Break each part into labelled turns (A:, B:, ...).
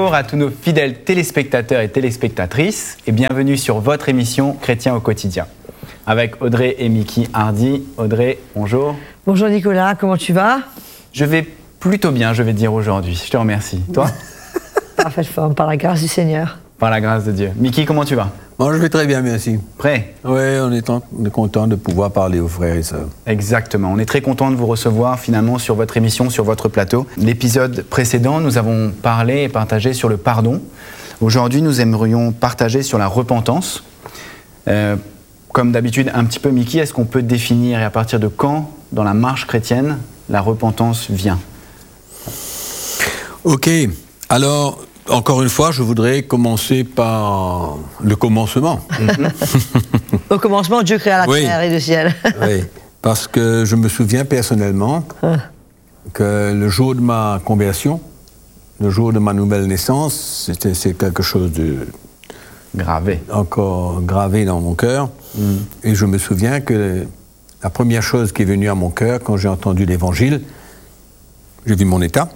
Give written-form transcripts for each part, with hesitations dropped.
A: Bonjour à tous nos fidèles téléspectateurs et téléspectatrices et bienvenue sur votre émission Chrétien au quotidien. Avec Audrey et Mickey Hardy. Audrey, bonjour.
B: Bonjour Nicolas, comment tu vas?
A: Je vais plutôt bien, je vais te dire aujourd'hui. Je te remercie. Toi?
B: Parfaite forme, par la grâce du Seigneur.
A: Par la grâce de Dieu. Mickey, comment tu vas?
C: Moi, je vais très bien, merci.
A: Prêt?
C: Oui, on est content de pouvoir parler aux frères et sœurs.
A: Exactement. On est très content de vous recevoir finalement sur votre émission, sur votre plateau. L'épisode précédent, nous avons parlé et partagé sur le pardon. Aujourd'hui, nous aimerions partager sur la repentance. Comme d'habitude, un petit peu, Mickey, est-ce qu'on peut définir et à partir de quand, dans la marche chrétienne, la repentance vient?
C: Ok. Alors, encore une fois, je voudrais commencer par le commencement.
B: Au commencement, Dieu créa la terre et le ciel.
C: Oui, parce que je me souviens personnellement que le jour de ma conversion, le jour de ma nouvelle naissance, c'est quelque chose de encore gravé dans mon cœur. Et je me souviens que la première chose qui est venue à mon cœur quand j'ai entendu l'Évangile, j'ai vu mon état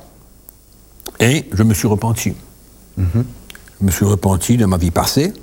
C: et je me suis repenti. Je me suis repenti de ma vie passée,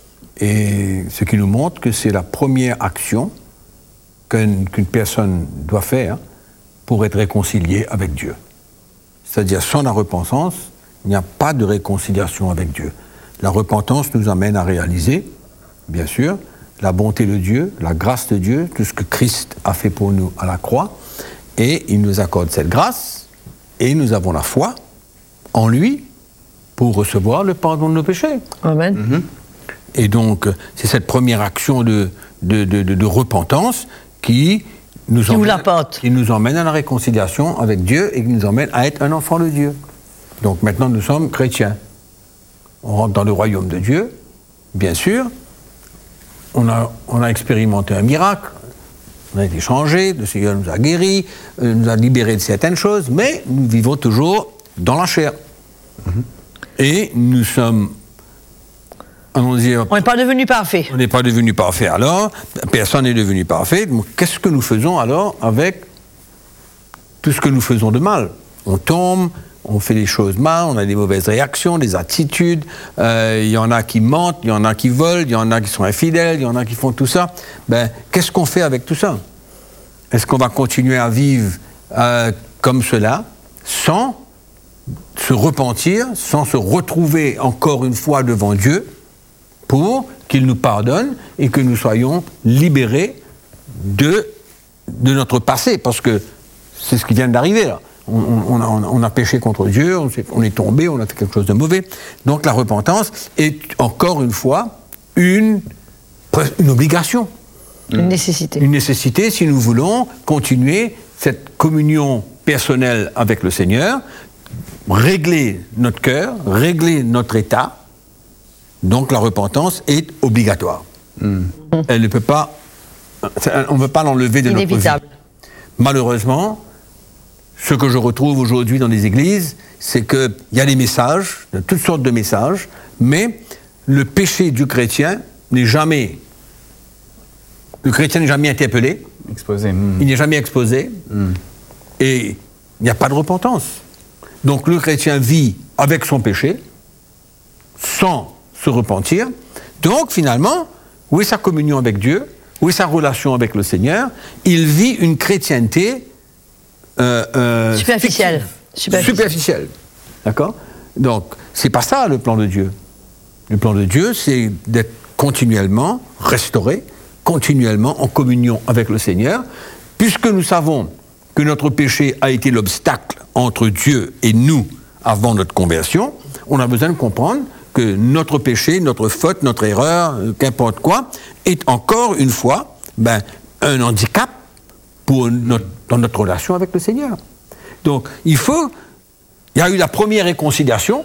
C: et ce qui nous montre que c'est la première action qu'une personne doit faire pour être réconciliée avec Dieu. C'est-à-dire, sans la repentance, il n'y a pas de réconciliation avec Dieu. La repentance nous amène à réaliser, bien sûr, la bonté de Dieu, la grâce de Dieu, tout ce que Christ a fait pour nous à la croix, et il nous accorde cette grâce, et nous avons la foi en lui, pour recevoir le pardon de nos péchés.
B: Amen.
C: Et donc, c'est cette première action de repentance qui nous emmène à la réconciliation avec Dieu et qui nous emmène à être un enfant de Dieu. Donc maintenant, nous sommes chrétiens. On rentre dans le royaume de Dieu, bien sûr. On a expérimenté un miracle. On a été changé, le Seigneur nous a guéris, nous a libérés de certaines choses, mais nous vivons toujours dans la chair. Et nous sommes, allons dire...
B: On n'est pas devenu parfait.
C: On n'est pas devenu parfait alors, personne n'est devenu parfait. Donc, qu'est-ce que nous faisons alors avec tout ce que nous faisons de mal? On tombe, on fait des choses mal, on a des mauvaises réactions, des attitudes, il y en a qui mentent, il y en a qui volent, il y en a qui sont infidèles, il y en a qui font tout ça. Qu'est-ce qu'on fait avec tout ça? Est-ce qu'on va continuer à vivre comme cela, sans se repentir, sans se retrouver encore une fois devant Dieu pour qu'il nous pardonne et que nous soyons libérés de notre passé, parce que c'est ce qui vient d'arriver là. On a péché contre Dieu, on est tombé, on a fait quelque chose de mauvais. Donc la repentance est encore une fois une obligation.
B: Une nécessité.
C: Une nécessité si nous voulons continuer cette communion personnelle avec le Seigneur, régler notre cœur, régler notre état. Donc la repentance est obligatoire. Elle ne peut pas, on ne peut pas l'enlever de notre vie. Malheureusement, ce que je retrouve aujourd'hui dans les églises, c'est qu'il y a des messages, de toutes sortes de messages, mais le péché du chrétien n'est jamais... Le chrétien n'est jamais interpellé.
A: Exposé.
C: Il n'est jamais exposé. Et il n'y a pas de repentance. Donc le chrétien vit avec son péché, sans se repentir. Donc finalement, où est sa communion avec Dieu? Où est sa relation avec le Seigneur? Il vit une chrétienté
B: superficielle.
C: Superficielle. D'accord? Donc, c'est pas ça le plan de Dieu. Le plan de Dieu, c'est d'être continuellement restauré, continuellement en communion avec le Seigneur, puisque nous savons que notre péché a été l'obstacle entre Dieu et nous avant notre conversion. On a besoin de comprendre que notre péché, notre faute, notre erreur, qu'importe quoi, est encore une fois un handicap dans notre relation avec le Seigneur. Donc, il y a eu la première réconciliation,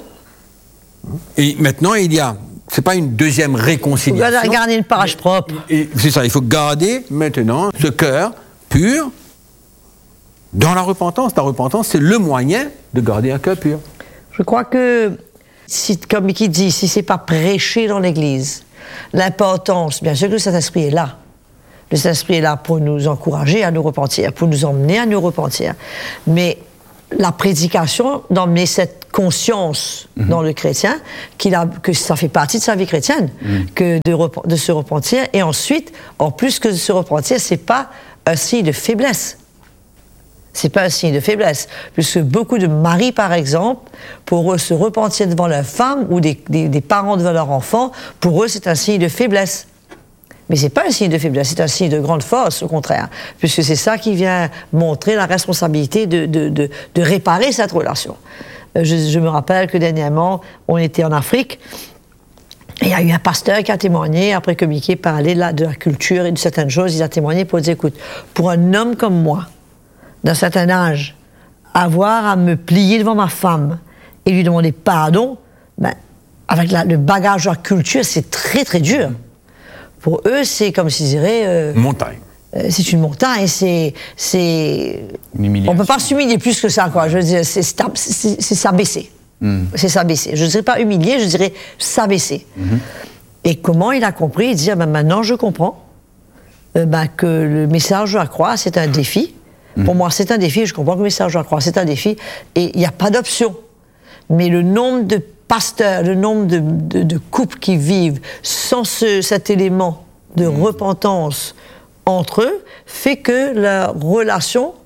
C: et maintenant, c'est pas une deuxième réconciliation.
B: Il faut garder une page propre.
C: C'est ça, il faut garder maintenant ce cœur pur dans la repentance. La repentance, c'est le moyen de garder un cœur pur.
B: Je crois que, comme Mickey dit, si c'est pas prêché dans l'Église, l'importance, bien sûr que le Saint-Esprit est là. Le Saint-Esprit est là pour nous encourager à nous repentir, pour nous emmener à nous repentir. Mais la prédication d'emmener cette conscience dans le chrétien que ça fait partie de sa vie chrétienne, que de se repentir. Et ensuite, en plus que de se repentir, c'est pas un signe de faiblesse. C'est pas un signe de faiblesse. Puisque beaucoup de maris, par exemple, pour eux, se repentir devant leur femme ou des parents devant leur enfant, pour eux, c'est un signe de faiblesse. Mais c'est pas un signe de faiblesse, c'est un signe de grande force, au contraire. Puisque c'est ça qui vient montrer la responsabilité de réparer cette relation. Je me rappelle que dernièrement, on était en Afrique, et il y a eu un pasteur qui a témoigné, après que Mickey parlait de la culture et de certaines choses, il a témoigné pour dire, écoute, pour un homme comme moi, d'un certain âge, avoir à me plier devant ma femme et lui demander pardon, avec le bagage de la culture, c'est très très dur. Pour eux, c'est comme s'ils diraient...
C: montagne.
B: C'est une montagne, c'est...
A: Une humiliation.
B: On ne peut pas s'humilier plus que ça, quoi. Je veux dire, c'est s'abaisser. C'est s'abaisser. Je ne dirais pas humilier, je dirais s'abaisser. Et comment il a compris? Il dit, maintenant je comprends que le message de la croix, c'est un défi. Pour moi, c'est un défi, je comprends que le message de la croix, c'est un défi, et il n'y a pas d'option. Mais le nombre de pasteurs, le nombre de couples qui vivent sans cet élément de repentance entre eux, fait que la relation,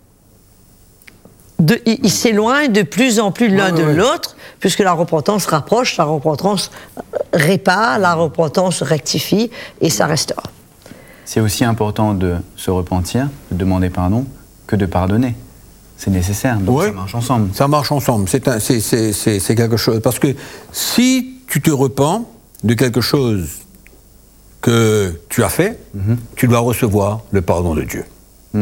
B: ils s'éloignent de plus en plus l'un de l'autre, puisque la repentance rapproche, la repentance répare, la repentance rectifie, et ça restaure.
A: C'est aussi important de se repentir, de demander pardon, que de pardonner. C'est nécessaire, donc ça marche ensemble.
C: Ça marche ensemble, c'est quelque chose. Parce que si tu te repens de quelque chose que tu as fait, tu dois recevoir le pardon de Dieu.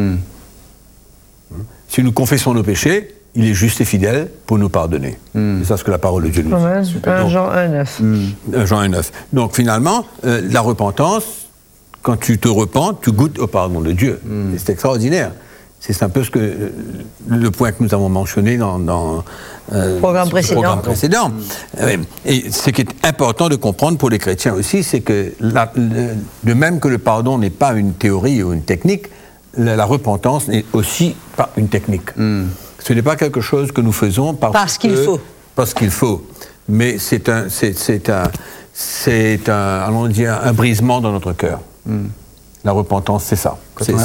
C: Si nous confessons nos péchés, il est juste et fidèle pour nous pardonner. C'est ça ce que la parole de Dieu nous dit.
B: 1 Jean 1,9.
C: Jean 1,9. Donc finalement, la repentance, quand tu te repens, tu goûtes au pardon de Dieu. C'est extraordinaire. C'est un peu le point que nous avons mentionné dans le programme précédent. Et ce qui est important de comprendre pour les chrétiens aussi, c'est que de même que le pardon n'est pas une théorie ou une technique, la repentance n'est aussi pas une technique. Ce n'est pas quelque chose que nous faisons parce qu'il faut. Parce qu'il faut. Mais c'est allons dire, un brisement dans notre cœur. La repentance, c'est ça.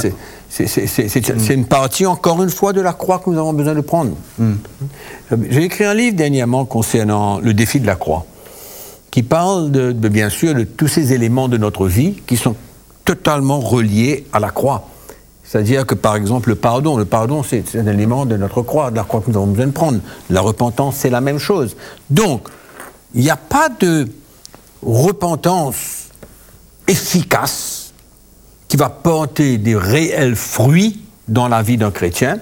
C: C'est une partie, encore une fois, de la croix que nous avons besoin de prendre. J'ai écrit un livre dernièrement concernant le défi de la croix, qui parle, bien sûr, de tous ces éléments de notre vie qui sont totalement reliés à la croix. C'est-à-dire que, par exemple, le pardon, c'est un élément de notre croix, de la croix que nous avons besoin de prendre. La repentance, c'est la même chose. Donc, il n'y a pas de repentance efficace qui va porter des réels fruits dans la vie d'un chrétien,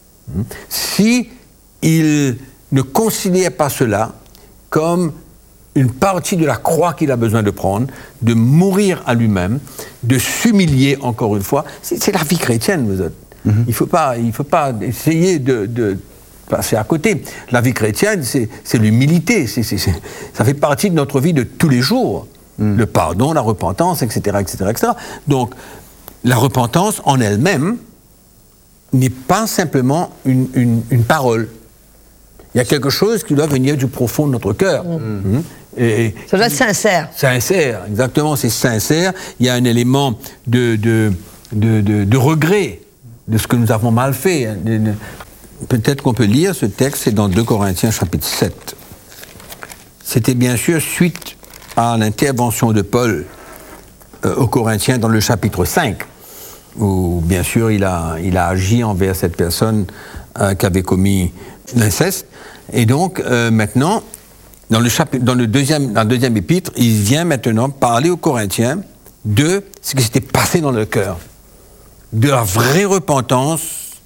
C: si il ne considère pas cela comme une partie de la croix qu'il a besoin de prendre, de mourir à lui-même, de s'humilier encore une fois. C'est la vie chrétienne, vous êtes. Il ne faut pas essayer de passer à côté. La vie chrétienne, c'est l'humilité, ça fait partie de notre vie de tous les jours. Le pardon, la repentance, etc., etc., etc. Donc, la repentance en elle-même n'est pas simplement une parole. Il y a quelque chose qui doit venir du profond de notre cœur. Et
B: ça doit être sincère.
C: Sincère, exactement, c'est sincère. Il y a un élément de regret de ce que nous avons mal fait. Peut-être qu'on peut lire ce texte, c'est dans 2 Corinthiens chapitre 7. C'était bien sûr suite à l'intervention de Paul aux Corinthiens dans le chapitre 5, où bien sûr il a agi envers cette personne qui avait commis l'inceste. Et donc maintenant, dans la deuxième épître, il vient maintenant parler aux Corinthiens de ce qui s'était passé dans leur cœur, de la vraie repentance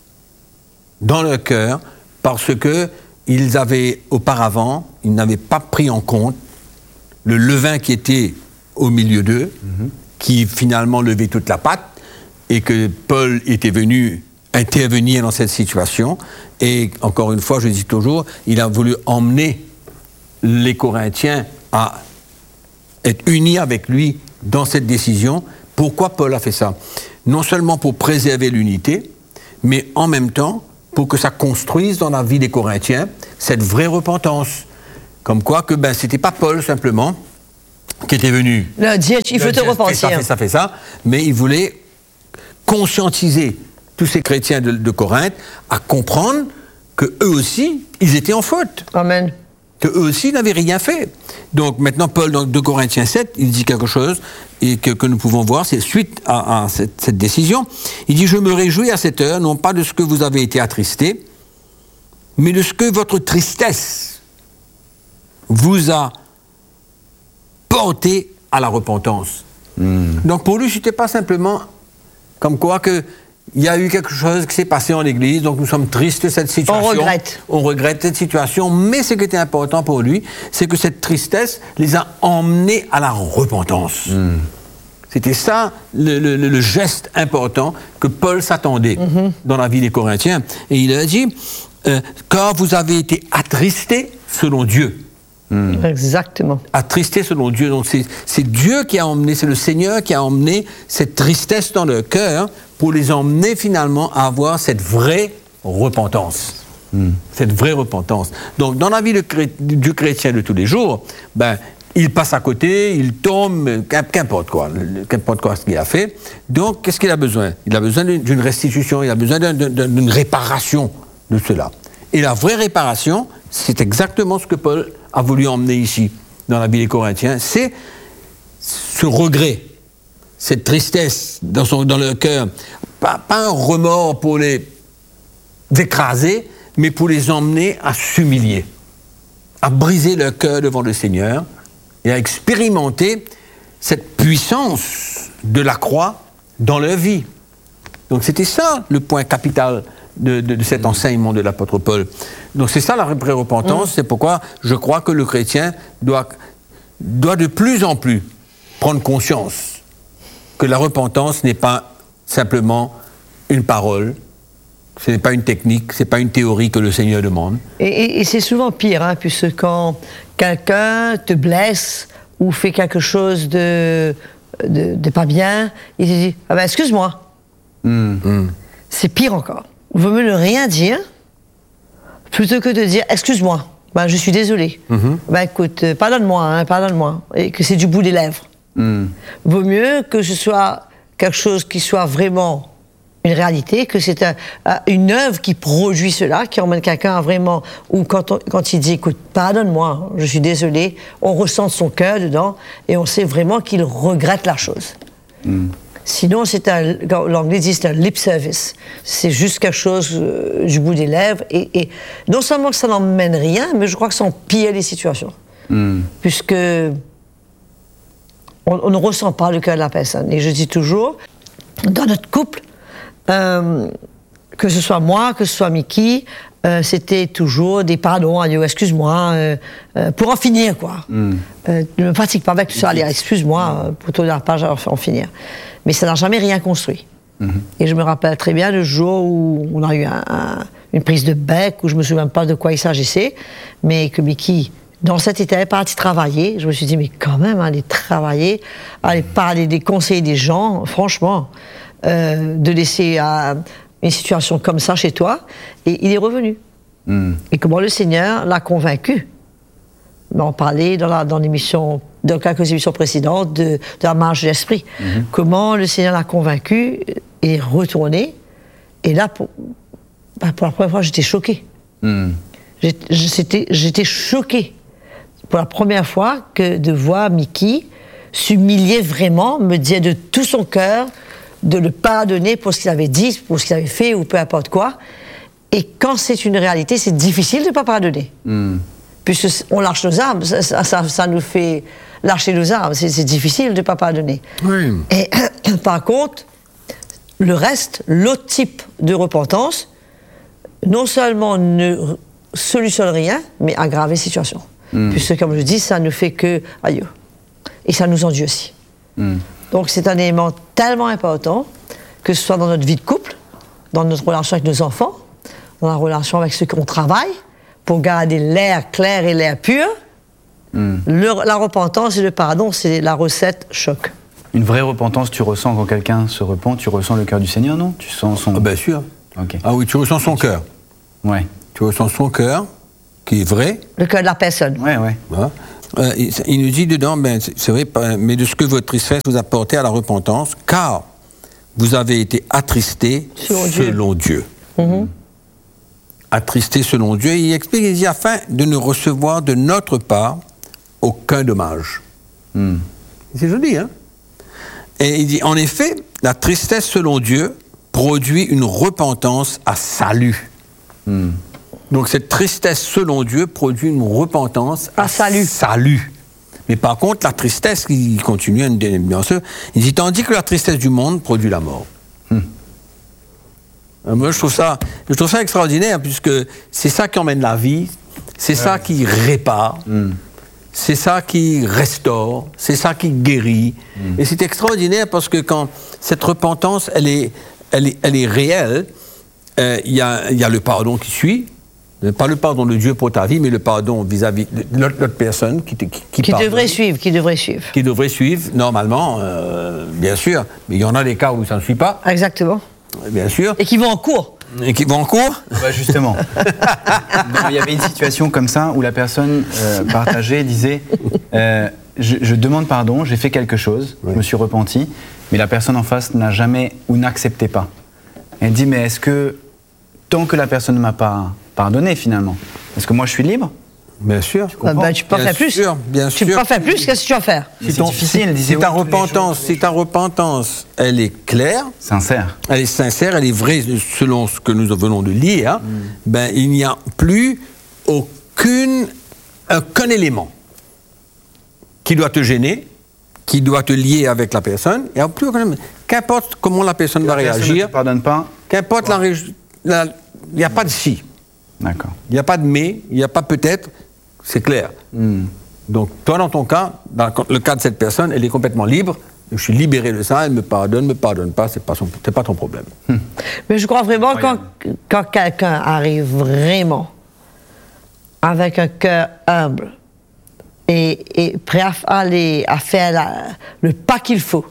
C: dans leur cœur, parce que ils avaient auparavant, ils n'avaient pas pris en compte le levain qui était au milieu d'eux, qui finalement levait toute la patte, et que Paul était venu intervenir dans cette situation. Et encore une fois, je dis toujours, il a voulu emmener les Corinthiens à être unis avec lui dans cette décision. Pourquoi Paul a fait ça? Non seulement pour préserver l'unité, mais en même temps pour que ça construise dans la vie des Corinthiens cette vraie repentance. Comme quoi que c'était pas Paul simplement qui était venu.
B: Le dire, il faut te repentir.
C: Fait ça, mais il voulait conscientiser tous ces chrétiens de Corinthe à comprendre que eux aussi, ils étaient en faute.
B: Amen.
C: Que eux aussi n'avaient rien fait. Donc maintenant, Paul, dans 2 Corinthiens 7, il dit quelque chose et que nous pouvons voir, c'est suite à cette décision. Il dit, je me réjouis à cette heure, non pas de ce que vous avez été attristés, mais de ce que votre tristesse vous a porté à la repentance. Donc pour lui, ce n'était pas simplement comme quoi que il y a eu quelque chose qui s'est passé en Église, donc nous sommes tristes de cette situation. On regrette cette situation, mais ce qui était important pour lui, c'est que cette tristesse les a emmenés à la repentance. C'était ça le geste important que Paul s'attendait dans la vie des Corinthiens. Et il a dit, car vous avez été attristés selon Dieu.
B: Exactement.
C: Attristés selon Dieu. Donc c'est Dieu qui a emmené, c'est le Seigneur qui a emmené cette tristesse dans leur cœur pour les emmener finalement à avoir cette vraie repentance. Cette vraie repentance. Donc dans la vie du chrétien de tous les jours, il passe à côté, il tombe, qu'importe quoi ce qu'il a fait. Donc qu'est-ce qu'il a besoin? Il a besoin d'une restitution, il a besoin d'une réparation de cela. Et la vraie réparation, c'est exactement ce que Paul a voulu emmener ici, dans la vie des Corinthiens, c'est ce regret, cette tristesse dans leur cœur. Pas un remords pour les écraser, mais pour les emmener à s'humilier, à briser leur cœur devant le Seigneur et à expérimenter cette puissance de la croix dans leur vie. Donc c'était ça le point capital de cet enseignement de l'apôtre Paul. Donc c'est ça la vraie repentance, c'est pourquoi je crois que le chrétien doit de plus en plus prendre conscience que la repentance n'est pas simplement une parole, ce n'est pas une technique, ce n'est pas une théorie que le Seigneur demande.
B: Et c'est souvent pire, puisque quand quelqu'un te blesse ou fait quelque chose de pas bien, il te dit « excuse-moi ». C'est pire encore. Il vaut mieux ne rien dire plutôt que de dire « excuse-moi, je suis désolé, écoute, pardonne-moi, et que c'est du bout des lèvres. Vaut mieux que ce soit quelque chose qui soit vraiment une réalité, que c'est une œuvre qui produit cela, qui emmène quelqu'un à vraiment, ou quand il dit « écoute, pardonne-moi, je suis désolé », on ressent son cœur dedans et on sait vraiment qu'il regrette la chose. Sinon, l'anglais dit c'est un lip service. C'est juste quelque chose du bout des lèvres. Et non seulement que ça n'emmène rien, mais je crois que ça empire les situations. Puisque on ne ressent pas le cœur de la personne. Et je dis toujours, dans notre couple, que ce soit moi, que ce soit Mickey, c'était toujours des pardons, excuse-moi, pour en finir, quoi. Ne me fatigue pas avec tout ça, allez, excuse-moi, pour tourner la page, en finir. Mais ça n'a jamais rien construit. Et je me rappelle très bien le jour où on a eu une prise de bec, où je ne me souviens pas de quoi il s'agissait, mais que Mickey, dans cet état, est parti travailler. Je me suis dit, mais quand même, aller travailler, aller parler des conseils des gens, franchement, de laisser une situation comme ça chez toi, et il est revenu. Et comment le Seigneur l'a convaincu. On parlait dans l'émission, dans quelques émissions précédentes de la marche de l'esprit. Comment le Seigneur l'a convaincu et retourné. Et là, pour la première fois, j'étais choquée. J'étais choquée pour la première fois de voir Mickey s'humilier vraiment, me dire de tout son cœur de le pardonner pour ce qu'il avait dit, pour ce qu'il avait fait ou peu importe quoi. Et quand c'est une réalité, c'est difficile de ne pas pardonner. Puisqu'on lâche nos armes, ça nous fait lâcher nos armes. C'est difficile de ne pas pardonner. Et par contre, le reste, l'autre type de repentance, non seulement ne solutionne rien, mais aggrave les situations. Puisque, comme je dis, ça ne fait que aïe. Et ça nous enduit aussi. Donc c'est un élément tellement important, que ce soit dans notre vie de couple, dans notre relation avec nos enfants, dans la relation avec ceux qu'on travaille, pour garder l'air clair et l'air pur. La repentance et le pardon, c'est la recette choc.
A: Une vraie repentance, tu ressens quand quelqu'un se repent, tu ressens le cœur du Seigneur, non? Tu sens son...
C: Bien sûr.
A: Okay.
C: Ah oui, tu ressens son cœur.
A: Ouais.
C: Tu ressens son cœur, qui est vrai.
B: Le cœur de la personne.
A: Ouais, ouais.
C: Voilà. Il nous dit dedans, c'est vrai, mais de ce que votre tristesse vous a porté à la repentance, car vous avez été attristés selon Dieu. Attristés selon Dieu. Il explique, il dit, afin de ne recevoir de notre part aucun dommage. C'est joli, hein? Et il dit, en effet, la tristesse selon Dieu produit une repentance à salut. Donc cette tristesse selon Dieu produit une repentance à salut. Mais par contre, la tristesse, il continue, bien sûr, il dit, tandis que la tristesse du monde produit la mort. Moi, je trouve ça extraordinaire, puisque c'est ça qui emmène la vie, c'est ça qui répare, c'est ça qui restaure, c'est ça qui guérit. Et c'est extraordinaire parce que quand cette repentance, elle est réelle, il y a le pardon qui suit, pas le pardon de Dieu pour ta vie, mais le pardon vis-à-vis de l'autre personne qui
B: devrait suivre. Qui
C: devrait suivre, normalement, bien sûr. Mais il y en a des cas où ça ne suit pas.
B: Exactement.
C: Bien sûr.
B: Et qui vont en cours.
A: Bah justement. Non, il y avait une situation comme ça où la personne partageait, disait je demande pardon, j'ai fait quelque chose, je me suis repenti, mais la personne en face n'a jamais ou n'acceptait pas. Elle dit, mais est-ce que tant que la personne ne m'a pas pardonné finalement, est-ce que moi je suis libre?
C: Bien sûr.
B: Tu peux pas faire plus.
C: Bien sûr.
B: Tu peux pas faire plus, qu'est-ce que tu vas faire?
A: C'est difficile.
C: Si ta repentance, elle est claire,
A: sincère,
C: elle est sincère, elle est vraie selon ce que nous venons de lire, ben il n'y a plus aucun élément qui doit te gêner, qui doit te lier avec la personne. Il n'y a plus aucun élément. Qu'importe comment la personne va réagir.
A: Ne te pardonne pas.
C: Qu'importe il n'y a pas de si.
A: D'accord.
C: Il n'y a pas de mais, il n'y a pas peut-être, c'est clair. Donc, toi, dans ton cas, dans le cas de cette personne, elle est complètement libre. Je suis libéré de ça, elle me pardonne pas, c'est pas ton problème.
B: Mais je crois vraiment quand quelqu'un arrive vraiment avec un cœur humble et prêt à faire le pas qu'il faut,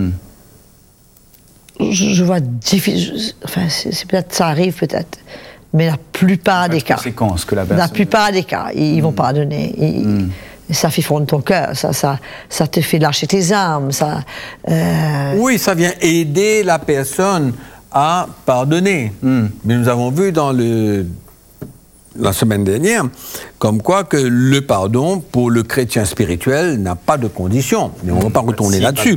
B: je vois difficile. Enfin, c'est peut-être ça arrive peut-être. Mais la plupart des cas, ils vont pardonner. Ça fait fondre ton cœur, ça te fait lâcher tes armes.
C: Oui, ça vient aider la personne à pardonner. Mais nous avons vu dans la semaine dernière, comme quoi que le pardon, pour le chrétien spirituel, n'a pas de condition. Mais on ne va pas retourner là-dessus.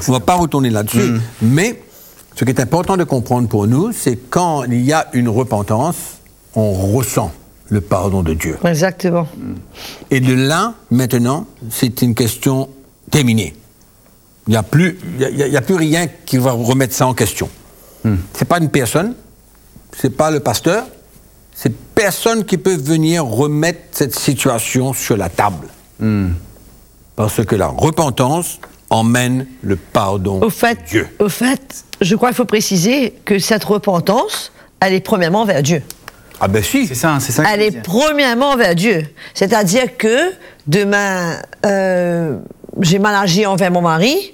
C: Mais ce qui est important de comprendre pour nous, c'est quand il y a une repentance, on ressent le pardon de Dieu.
B: Exactement.
C: Et de là, maintenant, c'est une question terminée. Il n'y a plus rien qui va remettre ça en question. C'est pas une personne, c'est pas le pasteur, c'est personne qui peut venir remettre cette situation sur la table. Parce que la repentance emmène le pardon de Dieu.
B: Au fait, je crois qu'il faut préciser que cette repentance, elle est premièrement vers Dieu.
C: Ah ben si.
A: C'est ça.
B: Elle est premièrement vers Dieu. C'est-à-dire que demain, j'ai mal agi envers mon mari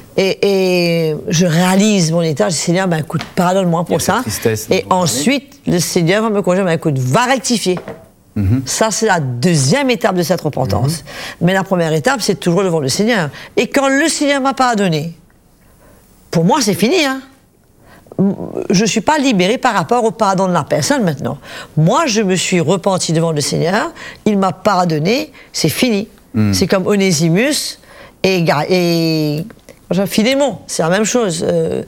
B: et je réalise mon état. Je dis, Seigneur, ben écoute, pardonne-moi pour ça. Et ensuite, le Seigneur va me conduire, ben écoute, va rectifier. Ça, c'est la deuxième étape de cette repentance. Mais la première étape, c'est toujours devant le Seigneur. Et quand le Seigneur m'a pardonné, pour moi, c'est fini, hein. Je ne suis pas libérée par rapport au pardon de la personne maintenant. Moi, je me suis repentie devant le Seigneur, il m'a pardonné, c'est fini. C'est comme Onésimus et Philémon, c'est la même chose.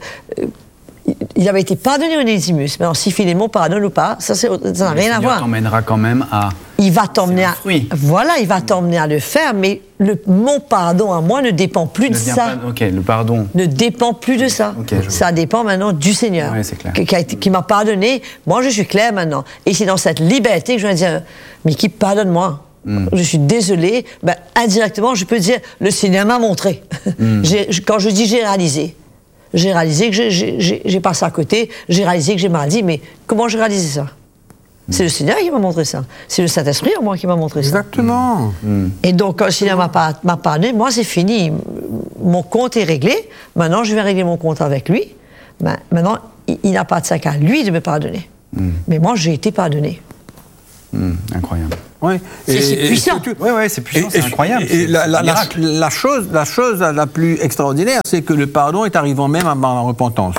B: Il avait été pardonné Onésimus, mais alors si Philémon pardonne ou pas, ça n'a rien à voir.
A: Il t'emmènera quand même à...
B: Il va t'emmener il va t'emmener à le faire, mais mon pardon à moi ne dépend plus de ça.
A: Le pardon
B: ne dépend plus de ça. Ça dépend maintenant du Seigneur, qui m'a pardonné. Moi, je suis claire maintenant. Et c'est dans cette liberté que je vais dire, mais qui pardonne-moi. Je suis désolée. Ben, indirectement, je peux dire, le Seigneur m'a montré. Quand je dis j'ai réalisé que j'ai passé à côté, j'ai réalisé que j'ai mal dit, mais comment j'ai réalisé ça? C'est le Seigneur qui m'a montré ça. C'est le Saint-Esprit en moi qui m'a montré ça.
C: Exactement.
B: Et donc, quand le Seigneur m'a pardonné, moi, c'est fini. Mon compte est réglé. Maintenant, je vais régler mon compte avec lui. Ben, maintenant, il n'a pas de sac à lui de me pardonner. Mais moi, j'ai été pardonné.
A: Incroyable.
C: Ouais.
B: C'est puissant.
A: Oui, c'est puissant, c'est incroyable.
C: Et
A: miracle.
C: la chose la plus extraordinaire, c'est que le pardon est arrivant même avant la repentance.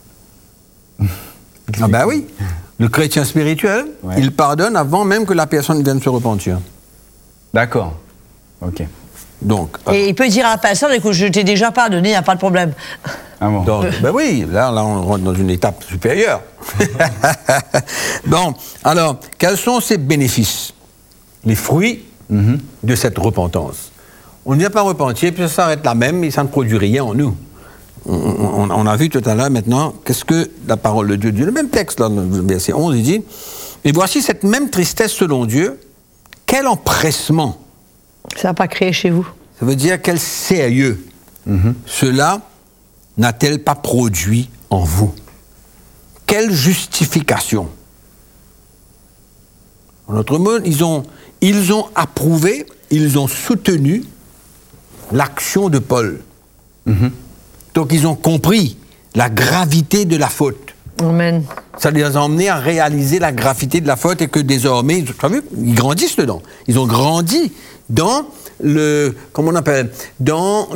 C: Ah ben oui. Le chrétien spirituel, il pardonne avant même que la personne vienne se repentir.
A: D'accord. Ok.
C: Donc,
B: et il peut dire à la personne, écoute, je t'ai déjà pardonné, il n'y a pas de problème.
A: Ah bon.
C: donc, ben oui, là on rentre dans une étape supérieure. Bon, alors, quels sont ces bénéfices? Les fruits de cette repentance. On ne vient pas repentir, puis ça s'arrête là même, et ça ne produit rien en nous. On a vu tout à l'heure maintenant, qu'est-ce que la parole de Dieu dit. Le même texte, là, verset 11, il dit, « Et voici cette même tristesse selon Dieu, quel empressement !»
B: Ça n'a pas créé chez vous.
C: Ça veut dire quel sérieux cela n'a-t-elle pas produit en vous? Quelle justification? En d'autres mots, ils ont approuvé, ils ont soutenu l'action de Paul. Donc ils ont compris la gravité de la faute.
B: Amen.
C: Ça les a emmenés à réaliser la gravité de la faute et que désormais, tu as vu, ils grandissent dedans. Ils ont grandi dans le, comment on appelle, dans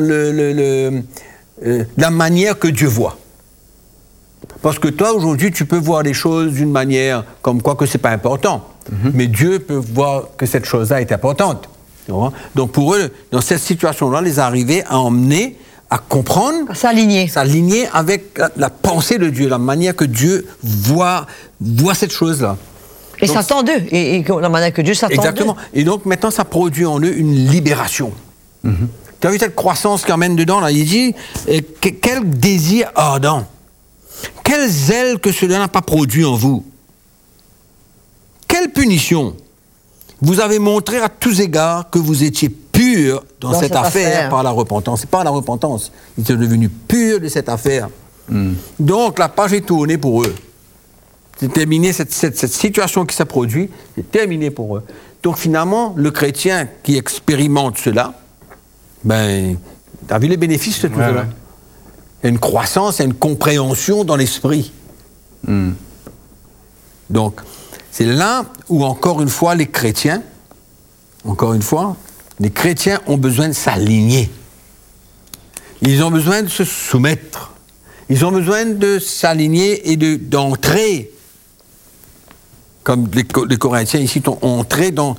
C: la manière que Dieu voit. Parce que toi, aujourd'hui, tu peux voir les choses d'une manière comme quoi que c'est pas important. Mais Dieu peut voir que cette chose-là est importante. Donc pour eux, dans cette situation-là, les arriver à emmener, à comprendre,
B: À s'aligner
C: avec la pensée de Dieu, la manière que Dieu voit cette chose-là.
B: Et
C: Donc,
B: s'attend d'eux. Et la manière que Dieu s'attend d'eux.
C: exactement. Et donc maintenant, ça produit en eux une libération. Tu as vu cette croissance qui amène dedans, là? Il dit, quel désir ardent, quel zèle que cela n'a pas produit en vous. Quelle punition. Vous avez montré à tous égards que vous étiez purs dans cette affaire par la repentance. C'est pas la repentance. Ils sont devenus purs de cette affaire. Donc la page est tournée pour eux. C'est terminé, cette situation qui s'est produite, c'est terminé pour eux. Donc finalement, le chrétien qui expérimente cela, ben, tu as vu les bénéfices de tout cela. Il y a une croissance, il y a une compréhension dans l'esprit. Donc, c'est là où, encore une fois, les chrétiens ont besoin de s'aligner. Ils ont besoin de se soumettre. Ils ont besoin de s'aligner et d'entrer. Comme les Corinthiens ici ont entré dans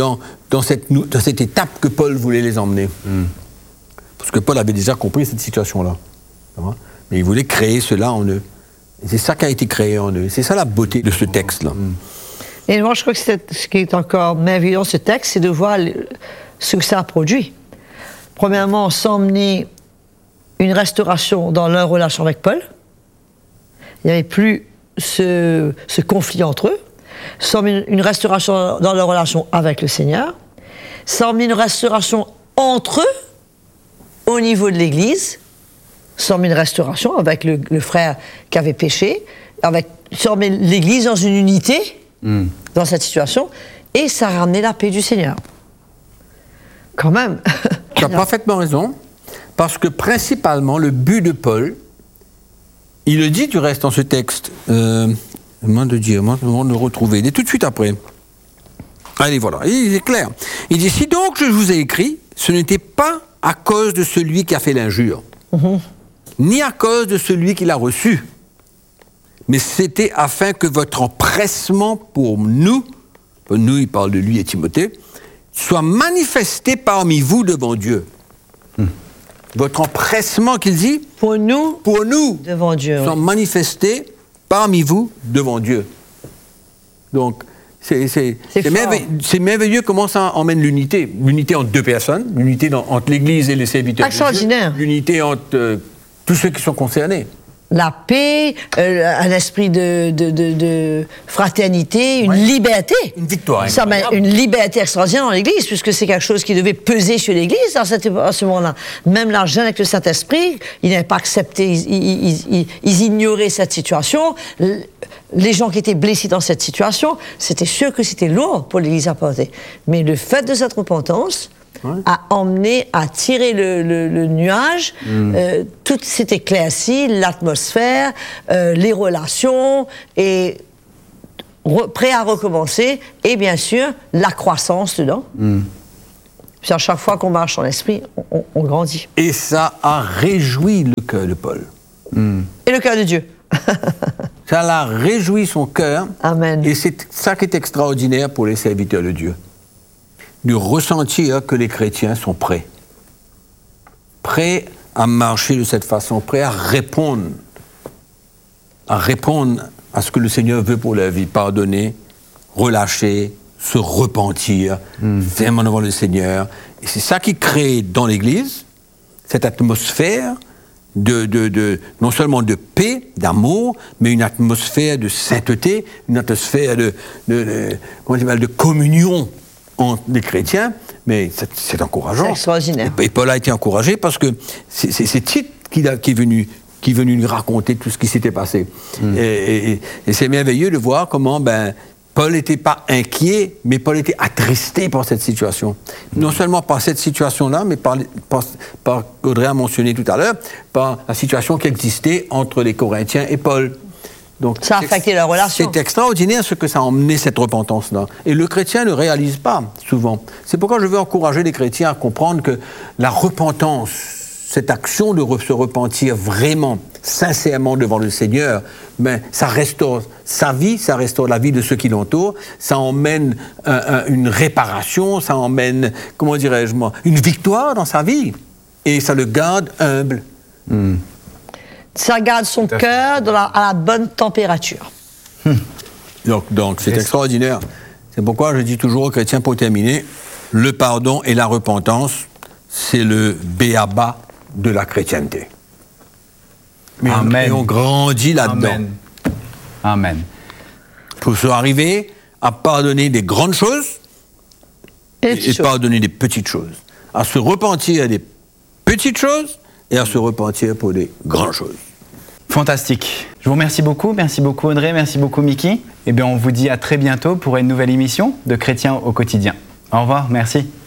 C: cette étape que Paul voulait les emmener. Parce que Paul avait déjà compris cette situation-là. Mais il voulait créer cela en eux. Et c'est ça qui a été créé en eux. C'est ça la beauté de ce texte-là.
B: Et moi, je crois que ce qui est encore merveilleux dans ce texte, c'est de voir ce que ça a produit. Premièrement, s'emmener une restauration dans leur relation avec Paul. Il n'y avait plus ce conflit entre eux. S'emmener une restauration dans leur relation avec le Seigneur. S'emmener une restauration entre eux, au niveau de l'Église. S'emmener une restauration avec le frère qui avait péché. S'emmener l'Église dans une unité. Dans cette situation, et ça a ramené la paix du Seigneur. Quand même.
C: Tu as parfaitement raison, parce que principalement, le but de Paul, il le dit du reste dans ce texte, moi de le retrouver, il est tout de suite après. Allez, voilà, il est clair. Il dit, si donc je vous ai écrit, ce n'était pas à cause de celui qui a fait l'injure, ni à cause de celui qui l'a reçu, mais c'était afin que votre empressement pour nous, il parle de lui et Timothée, soit manifesté parmi vous devant Dieu. Votre empressement, qu'il dit,
B: pour nous
C: devant Dieu, soit manifesté parmi vous devant Dieu. Donc, c'est merveilleux comment ça emmène l'unité. L'unité entre deux personnes, l'unité entre l'Église et les serviteurs de Dieu, l'unité entre tous ceux qui sont concernés.
B: La paix, un esprit de fraternité, une liberté.
C: Une victoire.
B: Ça met une liberté extraordinaire dans l'Église, puisque c'est quelque chose qui devait peser sur l'Église à ce moment-là. Même la jeune avec le Saint-Esprit, ils n'avaient pas accepté, ils ignoraient cette situation. Les gens qui étaient blessés dans cette situation, c'était sûr que c'était lourd pour l'Église à porter. Mais le fait de cette repentance a emmené à tirer le nuage, tout s'est éclairci, l'atmosphère, les relations, et prêt à recommencer, et bien sûr, la croissance dedans. Puis à chaque fois qu'on marche en l'esprit, on grandit.
C: Et ça a réjoui le cœur de Paul.
B: Et le cœur de Dieu.
C: Ça l'a réjoui son cœur.
B: Amen.
C: Et c'est ça qui est extraordinaire pour les serviteurs de Dieu. De ressentir que les chrétiens sont prêts. Prêts à marcher de cette façon, prêts à répondre à ce que le Seigneur veut pour leur vie. Pardonner, relâcher, se repentir, fermement devant le Seigneur. Et c'est ça qui crée dans l'Église cette atmosphère non seulement de paix, d'amour, mais une atmosphère de sainteté, une atmosphère de communion entre les chrétiens. Mais c'est encourageant.
B: C'est extraordinaire.
C: Et Paul a été encouragé parce que c'est Tite qui est venu lui raconter tout ce qui s'était passé. Et c'est merveilleux de voir comment Paul n'était pas inquiet, mais Paul était attristé par cette situation. Non seulement par cette situation-là, mais par Audrey a mentionné tout à l'heure, par la situation qui existait entre les Corinthiens et Paul. Donc,
B: ça a affecté leur relation.
C: C'est extraordinaire ce que ça a emmené, cette repentance-là. Et le chrétien ne réalise pas, souvent. C'est pourquoi je veux encourager les chrétiens à comprendre que la repentance, cette action de se repentir vraiment, sincèrement devant le Seigneur, ça restaure sa vie, ça restaure la vie de ceux qui l'entourent, ça emmène une réparation, ça emmène, comment dirais-je moi, une victoire dans sa vie. Et ça le garde humble.
B: Ça garde son cœur à la bonne température.
C: Donc c'est extraordinaire. C'est pourquoi je dis toujours aux chrétiens, pour terminer, le pardon et la repentance, c'est le b.a.-ba de la chrétienté.
A: Amen.
C: Et on grandit là-dedans.
A: Amen.
C: Pour se arriver à pardonner des grandes choses et pardonner des petites choses. À se repentir des petites choses et à se repentir pour des grandes choses.
A: Fantastique. Je vous remercie beaucoup. Merci beaucoup Audrey, merci beaucoup Mickey. Eh bien, on vous dit à très bientôt pour une nouvelle émission de Chrétiens au quotidien. Au revoir, merci.